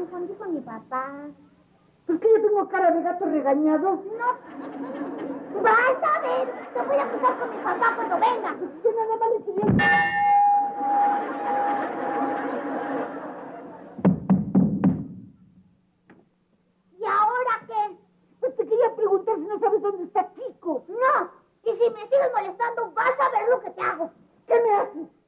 confundí con mi papá. ¿Es que yo tengo cara de gato regañado? No. Vas a ver. Te voy a acusar con mi papá cuando venga. Que nada más le estudié. ¿Y ahora qué? Pues te quería preguntar si no sabes dónde está Chico. No. Y si me sigues molestando, vas a ver lo que te hago. ¿Qué me haces?